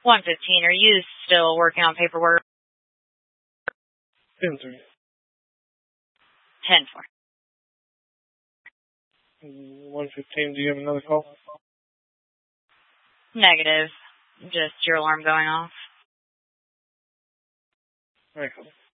115, are you still working on paperwork? 10-3. 10-4. 115, do you have another call? Negative. Just your alarm going off. All right, cool.